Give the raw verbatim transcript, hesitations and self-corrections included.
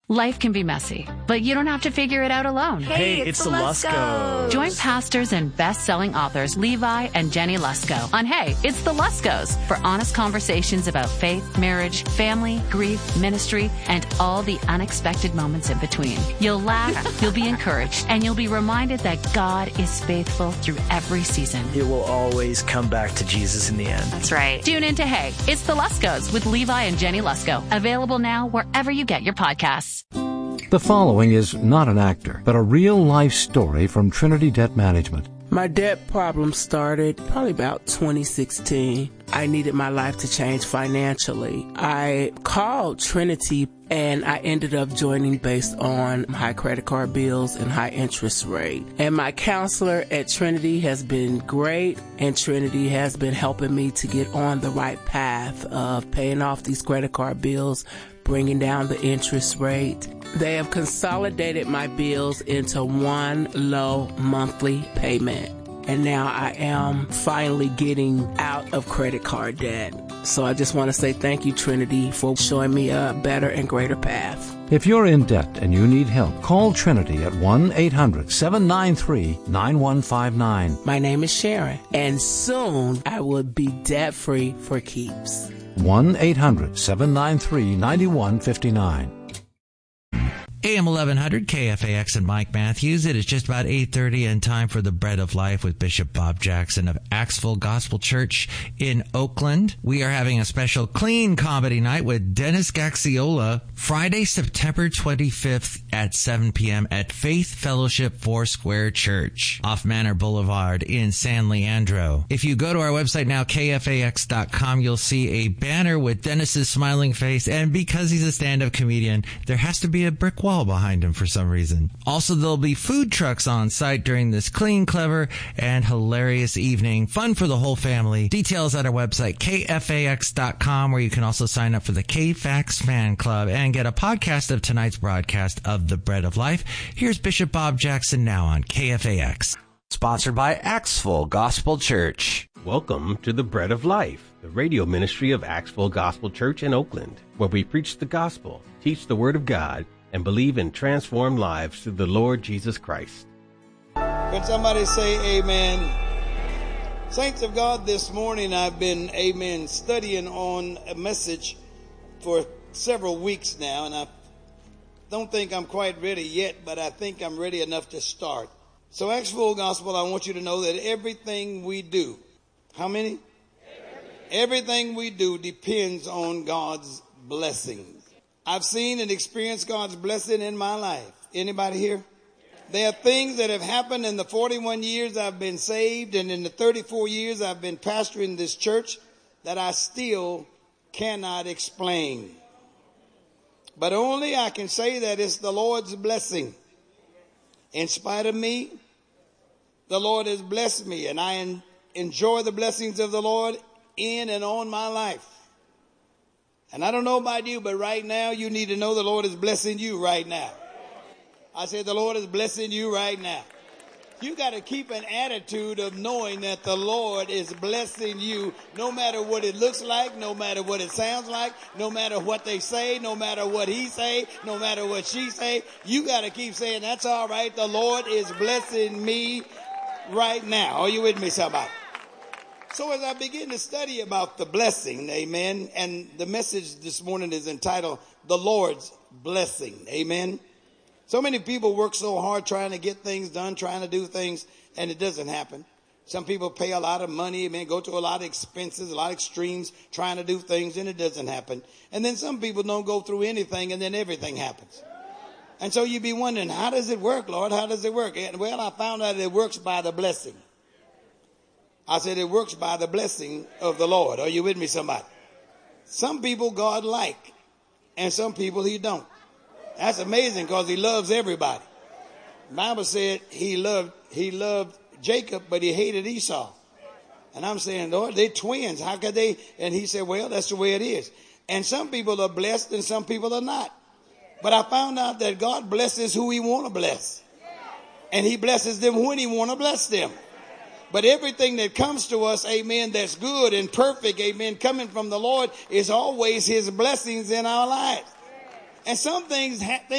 Life can be messy, but you don't have to figure it out alone. Hey, it's, it's the Luskos. Join pastors and best-selling authors Levi and Jenny Lusko on Hey, It's the Luskos for honest conversations about faith, marriage, family, grief, ministry, and all the unexpected moments in between. You'll laugh, you'll be encouraged, and you'll be reminded that God is faithful through every season. It will always come back to Jesus in the end. That's right. Tune in to Hey, It's the Luskos with Levi and Jenny Lusko. Available now wherever you get your podcasts. The following is not an actor, but a real-life story from Trinity Debt Management. My debt problem started probably about twenty sixteen. I needed my life to change financially. I called Trinity and I ended up joining based on high credit card bills and high interest rate. And my counselor at Trinity has been great, and Trinity has been helping me to get on the right path of paying off these credit card bills, bringing down the interest rate. They have consolidated my bills into one low monthly payment. And now I am finally getting out of credit card debt. So I just want to say thank you, Trinity, for showing me a better and greater path. If you're in debt and you need help, call Trinity at one eight hundred seven nine three nine one five nine. My name is Sharon, and soon I will be debt-free for keeps. one eight hundred seven nine three nine one five nine. A M eleven hundred K F A X and Mike Matthews. It is just about eight thirty and time for the Bread of Life with Bishop Bob Jackson of Axville Gospel Church in Oakland. We are having a special clean comedy night with Dennis Gaxiola Friday, September twenty-fifth at seven p.m. at Faith Fellowship Foursquare Church off Manor Boulevard in San Leandro. If you go to our website now, K F A X dot com, you'll see a banner with Dennis's smiling face, and because he's a stand-up comedian, there has to be a brick wall behind him for some reason. Also, there'll be food trucks on site during this clean, clever, and hilarious evening. Fun for the whole family. Details at our website, K F A X dot com, where you can also sign up for the K-Fax fan club and get a podcast of tonight's broadcast of The Bread of Life. Here's Bishop Bob Jackson now on K F A X. Sponsored by Axville Gospel Church. Welcome to The Bread of Life, the radio ministry of Axville Gospel Church in Oakland, where we preach the gospel, teach the Word of God, and believe in transformed lives through the Lord Jesus Christ. Can somebody say amen? Saints of God, this morning I've been, amen, studying on a message for several weeks now, and I don't think I'm quite ready yet, but I think I'm ready enough to start. So Axville Gospel, I want you to know that everything we do, how many? Everything, everything we do depends on God's blessings. I've seen and experienced God's blessing in my life. Anybody here? There are things that have happened in the forty-one years I've been saved and in the thirty-four years I've been pastoring this church that I still cannot explain. But only I can say that it's the Lord's blessing. In spite of me, the Lord has blessed me, and I en- enjoy the blessings of the Lord in and on my life. And I don't know about you, but right now you need to know the Lord is blessing you right now. I said the Lord is blessing you right now. You got to keep an attitude of knowing that the Lord is blessing you no matter what it looks like, no matter what it sounds like, no matter what they say, no matter what he say, no matter what she say. You got to keep saying, that's all right. The Lord is blessing me right now. Are you with me, somebody? So as I begin to study about the blessing, amen, and the message this morning is entitled, The Lord's Blessing, amen. So many people work so hard trying to get things done, trying to do things, and it doesn't happen. Some people pay a lot of money, man, go to a lot of expenses, a lot of extremes, trying to do things, and it doesn't happen. And then some people don't go through anything, and then everything happens. And so you be wondering, how does it work, Lord? How does it work? And well, I found out it works by the blessing. I said it works by the blessing of the Lord. Are you with me, somebody? Some people God like, and some people he don't. That's amazing because he loves everybody. The Bible said he loved he loved Jacob, but he hated Esau. And I'm saying, Lord, they're twins. How could they? And he said, well, that's the way it is. And some people are blessed and some people are not. But I found out that God blesses who he want to bless. And he blesses them when he want to bless them. But everything that comes to us, amen, that's good and perfect, amen, coming from the Lord is always his blessings in our lives. And some things, ha-